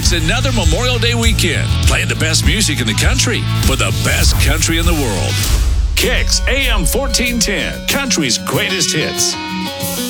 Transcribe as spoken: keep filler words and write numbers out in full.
It's another Memorial Day weekend, playing the best music in the country for the best country in the world. Kicks A M fourteen ten, country's greatest hits.